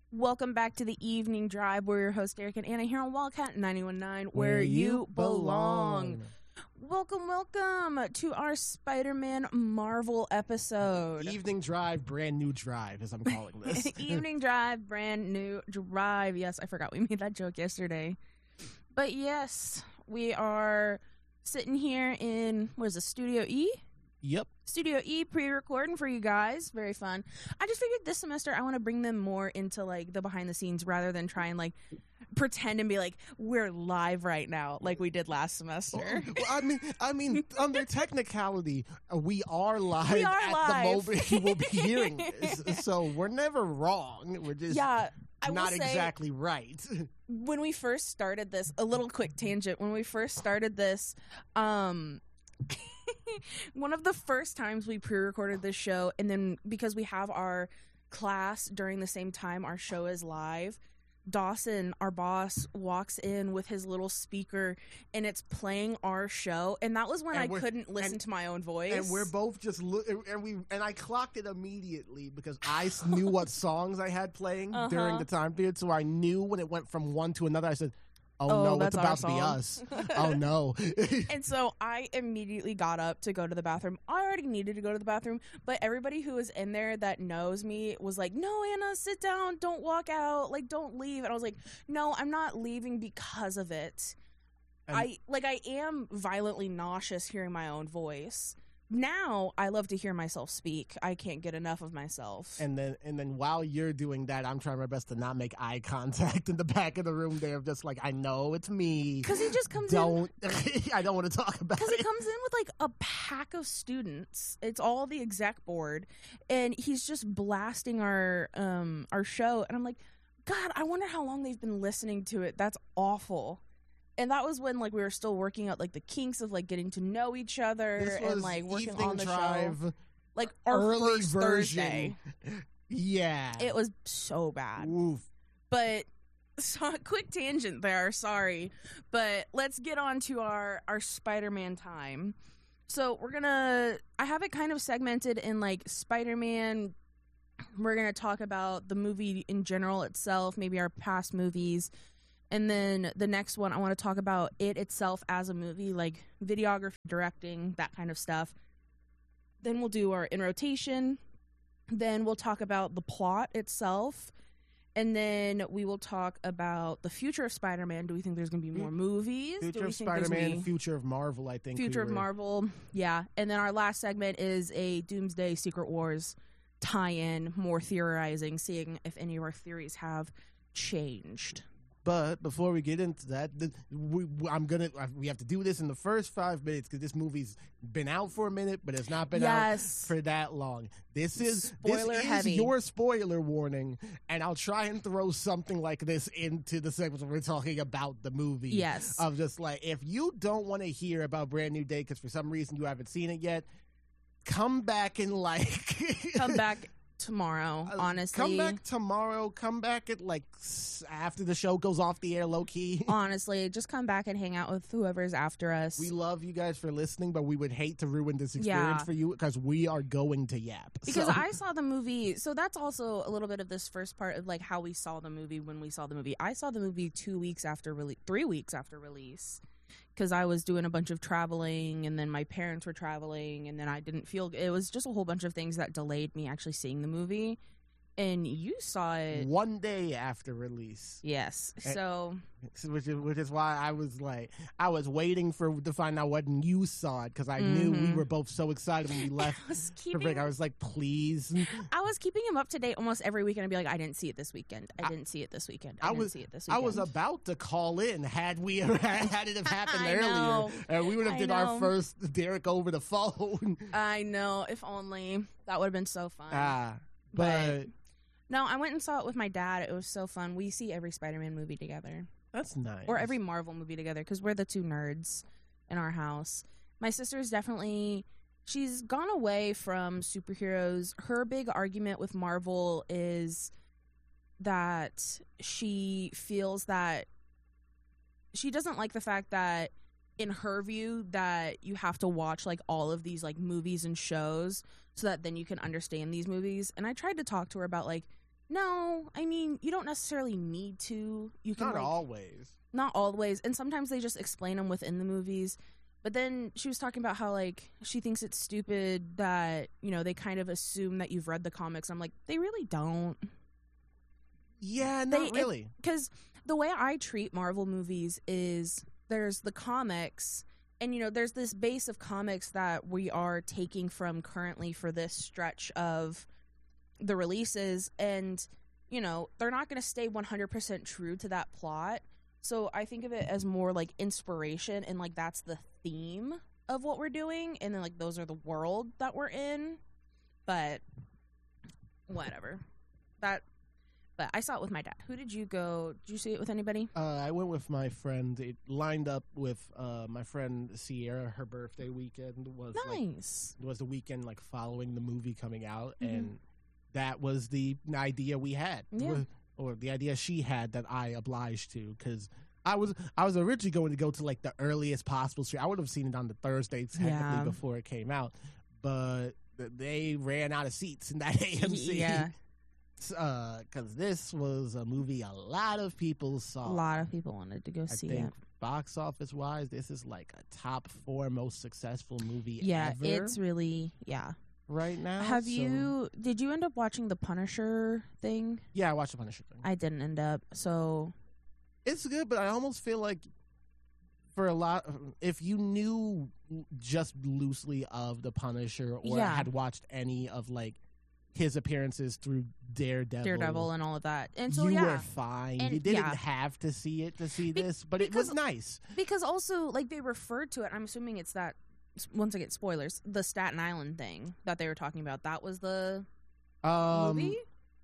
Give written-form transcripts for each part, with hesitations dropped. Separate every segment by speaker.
Speaker 1: Welcome back to the Evening Drive. We're your host, Eric and Anna, here on Wildcat 91.9, where you belong. Welcome to our Spider-Man Marvel episode.
Speaker 2: Evening Drive, brand new drive, as I'm calling this.
Speaker 1: Evening Drive, brand new drive. Yes, I forgot we made that joke yesterday. But yes, we are sitting here in, what is it, Studio E?
Speaker 2: Yep.
Speaker 1: Studio E, pre-recording for you guys. Very fun. I just figured this semester I want to bring them more into like the behind the scenes rather than try and like pretend and be like we're live right now like we did last semester.
Speaker 2: Well, I mean, under technicality, we are live
Speaker 1: We are
Speaker 2: at
Speaker 1: live.
Speaker 2: the moment you will be hearing this, so we're never wrong. We're just
Speaker 1: Yeah, I
Speaker 2: not
Speaker 1: will say,
Speaker 2: exactly right.
Speaker 1: when we first started this, a little quick tangent. When we first started this, one of the first times we pre-recorded this show, and then because we have our class during the same time our show is live, Dawson, our boss, walks in with his little speaker and it's playing our show, and that was when I couldn't listen to my own voice.
Speaker 2: And we're both just and I clocked it immediately because I knew what songs I had playing during the time period, so I knew when it went from one to another. I said, "Oh no,
Speaker 1: that's
Speaker 2: it's about to be
Speaker 1: our
Speaker 2: us." Oh no.
Speaker 1: And so I immediately got up to go to the bathroom. I already needed to go to the bathroom, but everybody who was in there that knows me was like, "No, Anna, sit down. Don't walk out. Like, don't leave." And I was like, "No, I'm not leaving because of it."
Speaker 2: And
Speaker 1: I am violently nauseous hearing my own voice. Now I love to hear myself speak. I can't get enough of myself.
Speaker 2: And then while you're doing that, I'm trying my best to not make eye contact in the back of the room there. Just like, I know it's me.
Speaker 1: Because he just comes in.
Speaker 2: I don't want to talk about it.
Speaker 1: Because he comes in with like a pack of students. It's all the exec board, and he's just blasting our show. And I'm like, God, I wonder how long they've been listening to it. That's awful. And that was when like we were still working out like the kinks of like getting to know each other
Speaker 2: This was
Speaker 1: and like working
Speaker 2: Evening
Speaker 1: on the
Speaker 2: Drive,
Speaker 1: show. Like our
Speaker 2: early
Speaker 1: first
Speaker 2: version.
Speaker 1: Thursday.
Speaker 2: Yeah.
Speaker 1: It was so bad.
Speaker 2: Oof.
Speaker 1: But so, quick tangent there, sorry. But let's get on to our Spider-Man time. So I have it kind of segmented in like Spider-Man. We're going to talk about the movie in general itself, maybe our past movies. And then the next one, I want to talk about it itself as a movie, like videography, directing, that kind of stuff. Then we'll do our in rotation. Then we'll talk about the plot itself. And then we will talk about the future of Spider-Man. Do we think there's going to be more movies?
Speaker 2: Future of Spider-Man, future of Marvel, I think.
Speaker 1: Future of Marvel, yeah. And then our last segment is a Doomsday Secret Wars tie-in, more theorizing, seeing if any of our theories have changed.
Speaker 2: But before we get into that, we have to do this in the first 5 minutes because this movie's been out for a minute, but it's not been out for that long. This is
Speaker 1: heavy.
Speaker 2: Your spoiler warning, and I'll try and throw something like this into the segments when we're talking about the movie.
Speaker 1: Yes.
Speaker 2: Of just like, if you don't want to hear about Brand New Day because for some reason you haven't seen it yet, come back and
Speaker 1: come back tomorrow, honestly.
Speaker 2: Come back tomorrow. Come back at like after the show goes off the air, low key.
Speaker 1: Honestly, just come back and hang out with whoever's after us.
Speaker 2: We love you guys for listening, but we would hate to ruin this experience for you because we are going to yap.
Speaker 1: Because I saw the movie, so that's also a little bit of this first part of like how we saw the movie when we saw the movie. I saw the movie 2 weeks after 3 weeks after release. Because I was doing a bunch of traveling, and then my parents were traveling, and then I didn't feel... It was just a whole bunch of things that delayed me actually seeing the movie. And you saw it...
Speaker 2: 1 day after release.
Speaker 1: Yes. So...
Speaker 2: Which is why I was like... I was waiting to find out when you saw it, because I knew we were both so excited when we left. I was like, please.
Speaker 1: I was keeping him up to date almost every weekend. I'd be like, I didn't see it this weekend. I didn't see it this weekend. I didn't see it this weekend.
Speaker 2: I was about to call in had it have happened earlier. And we would have did our first Derek over the phone.
Speaker 1: I know. If only. That would have been so fun.
Speaker 2: But
Speaker 1: no, I went and saw it with my dad. It was so fun. We see every Spider-Man movie together.
Speaker 2: That's nice.
Speaker 1: Or every Marvel movie together, because we're the two nerds in our house. My sister's definitely... She's gone away from superheroes. Her big argument with Marvel is that she feels that... She doesn't like the fact that, in her view, that you have to watch like all of these like movies and shows so that then you can understand these movies. And I tried to talk to her about like, No, I mean, you don't necessarily need to. You can
Speaker 2: not always.
Speaker 1: Not always. And sometimes they just explain them within the movies. But then she was talking about how, like, she thinks it's stupid that, you know, they kind of assume that you've read the comics. I'm like, they really don't.
Speaker 2: Yeah, not really.
Speaker 1: Because the way I treat Marvel movies is there's the comics, and, you know, there's this base of comics that we are taking from currently for this stretch of the releases, and, you know, they're not going to stay 100% true to that plot. So I think of it as more like inspiration, and like that's the theme of what we're doing, and then like those are the world that we're in. But whatever. But I saw it with my dad. Who did you go? Did you see it with anybody?
Speaker 2: I went with my friend. It lined up with my friend Sierra. Her birthday weekend was
Speaker 1: nice.
Speaker 2: Was the weekend like following the movie coming out, and that was the idea we had.
Speaker 1: Yeah.
Speaker 2: Or the idea she had that I obliged to, because I was originally going to go to like the earliest possible stream. I would have seen it on the Thursday technically before it came out, but they ran out of seats in that AMC.
Speaker 1: Yeah,
Speaker 2: because this was a movie a lot of people saw.
Speaker 1: A lot of people wanted to go see it.
Speaker 2: Box office wise, this is like a top 4 most successful movie.
Speaker 1: Yeah,
Speaker 2: ever.
Speaker 1: it's really
Speaker 2: right now.
Speaker 1: Did you end up watching the Punisher thing?
Speaker 2: Yeah, I watched the Punisher thing.
Speaker 1: I didn't end up, so
Speaker 2: it's good, but I almost feel like for a lot, if you knew just loosely of the Punisher or had watched any of like his appearances through Daredevil
Speaker 1: and all of that, and so
Speaker 2: you were fine. And you didn't have to see it to see this, but it was nice
Speaker 1: because also like they referred to it. I'm assuming it's that. Once I get spoilers, the Staten Island thing that they were talking about, that was the movie?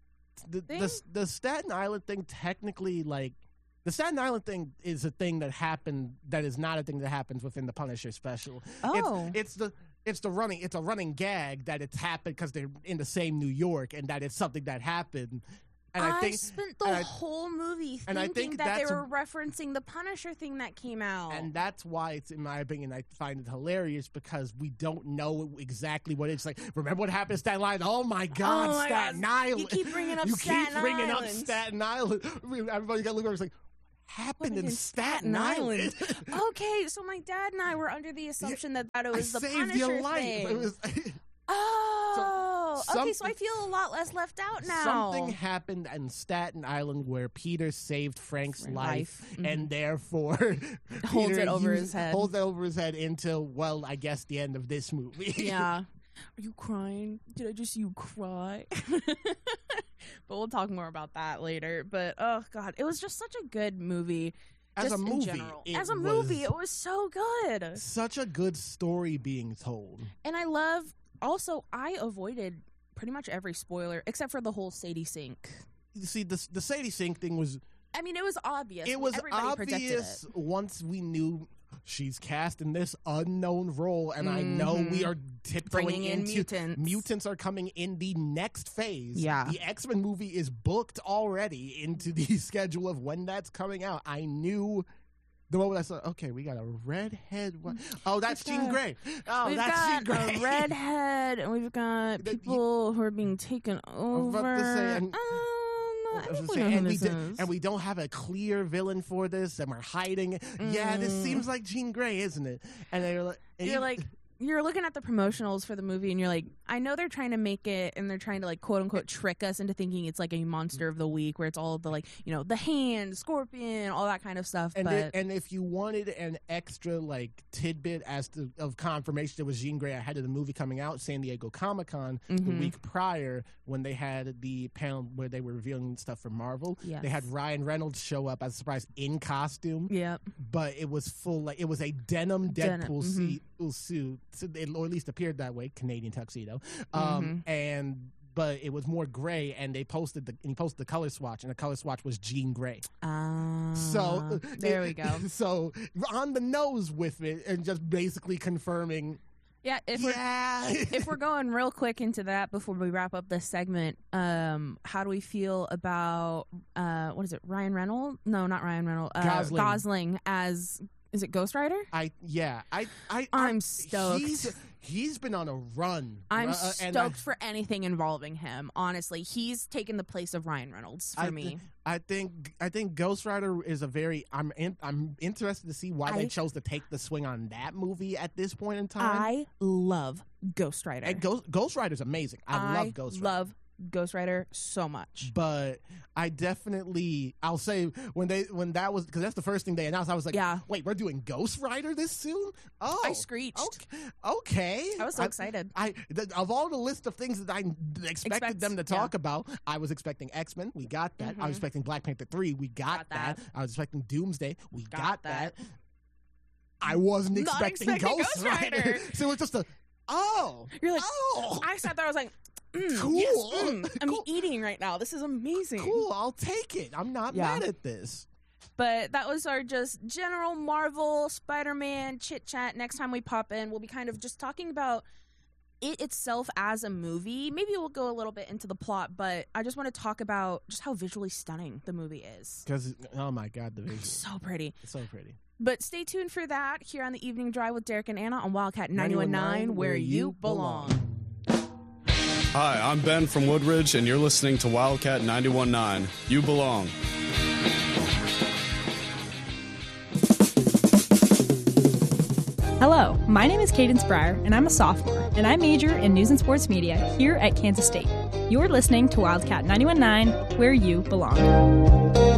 Speaker 2: The Staten Island thing, technically, like, the Staten Island thing is a thing that happened that is not a thing that happens within the Punisher special.
Speaker 1: Oh.
Speaker 2: It's a running gag that it's happened because they're in the same New York, and that it's something that happened. And I
Speaker 1: spent the whole movie thinking that they were referencing the Punisher thing that came out.
Speaker 2: And that's why it's, in my opinion, I find it hilarious, because we don't know exactly what it's like. Remember what happened to Staten Island? Oh my God, Staten Island.
Speaker 1: You keep bringing up
Speaker 2: Staten Island. Everybody got to look over and like, happened in Staten Island.
Speaker 1: Okay, so my dad and I were under the assumption that it was the Punisher
Speaker 2: your life.
Speaker 1: thing.
Speaker 2: It was
Speaker 1: okay, so I feel a lot less left out now.
Speaker 2: Something happened in Staten Island where Peter saved Frank's life, and therefore
Speaker 1: holds it over his head
Speaker 2: until, well, I guess the end of this movie.
Speaker 1: Yeah. Are you crying? Did I just see you cry? But we'll talk more about that later. But oh God, it was just such a good movie.
Speaker 2: As a movie,
Speaker 1: it was so good.
Speaker 2: Such a good story being told.
Speaker 1: And I avoided pretty much every spoiler except for the whole Sadie Sink.
Speaker 2: You see, the Sadie Sink thing was...
Speaker 1: I mean, it was obvious.
Speaker 2: It was
Speaker 1: Everybody
Speaker 2: obvious once we knew she's cast in this unknown role, and I know we are tiptoeing into...
Speaker 1: mutants.
Speaker 2: Mutants are coming in the next phase.
Speaker 1: Yeah.
Speaker 2: The X-Men movie is booked already into the schedule of when that's coming out. I knew... The moment I saw, okay, we got a redhead. Oh, that's Jean Grey. Oh, that's Jean Grey.
Speaker 1: We've got a redhead, and we've got people who are being taken over.
Speaker 2: And we don't have a clear villain for this, and we're hiding it. Yeah, this seems like Jean Grey, isn't it? And they're like,
Speaker 1: you're looking at the promotionals for the movie, and you're like, I know they're trying to make it, and they're trying to, like, quote unquote trick us into thinking it's like a monster of the week, where it's all of the, like, you know, the Hand, Scorpion, all that kind of stuff.
Speaker 2: And if you wanted an extra, like, tidbit of confirmation that was Jean Grey ahead of the movie coming out, San Diego Comic-Con the week prior, when they had the panel where they were revealing stuff from Marvel, they had Ryan Reynolds show up as a surprise in costume.
Speaker 1: Yep.
Speaker 2: But it was full, like, it was a denim Deadpool suit, or at least appeared that way, Canadian tuxedo. But it was more gray, and he posted the color swatch, and the color swatch was Jean Grey. So
Speaker 1: there we go.
Speaker 2: So on the nose with it, and just basically confirming.
Speaker 1: Yeah, if we're going real quick into that before we wrap up this segment, how do we feel about what is it? Ryan Reynolds? No, not Ryan Reynolds.
Speaker 2: Gosling.
Speaker 1: Gosling as Is it Ghost Rider? I'm stoked.
Speaker 2: He's been on a run.
Speaker 1: I'm stoked for anything involving him. Honestly, he's taken the place of Ryan Reynolds for me.
Speaker 2: I think Ghost Rider is a very. I'm interested to see why they chose to take the swing on that movie at this point in time.
Speaker 1: I love Ghost Rider.
Speaker 2: And Ghost Rider's amazing. I love Ghost Rider.
Speaker 1: Love Ghost Rider so much.
Speaker 2: But I'll say when that was, because that's the first thing they announced, I was like, wait, we're doing Ghost Rider this soon? Oh,
Speaker 1: I screeched.
Speaker 2: Okay.
Speaker 1: I was so excited.
Speaker 2: Of all the list of things that I expected them to talk about, I was expecting X-Men. We got that. I was expecting Black Panther 3. We got that. I was expecting Doomsday. We got that. I wasn't expecting Ghost Rider. So it was just
Speaker 1: you're like, I sat there, I was like,
Speaker 2: cool.
Speaker 1: Yes, I'm eating right now. This is amazing.
Speaker 2: Cool, I'll take it. I'm not mad at this.
Speaker 1: But that was our just general Marvel, Spider-Man chit-chat. Next time we pop in, we'll be kind of just talking about it itself as a movie. Maybe we'll go a little bit into the plot, but I just want to talk about just how visually stunning the movie is.
Speaker 2: Because, oh my God, the visual.
Speaker 1: So pretty.
Speaker 2: It's so pretty.
Speaker 1: But stay tuned for that here on the Evening Drive with Derek and Anna on Wildcat 91.9, where you belong.
Speaker 3: Hi, I'm Ben from Woodridge, and you're listening to Wildcat 91.9. You belong.
Speaker 4: Hello, my name is Cadence Breyer, and I'm a sophomore, and I major in news and sports media here at Kansas State. You're listening to Wildcat 91.9, where you belong.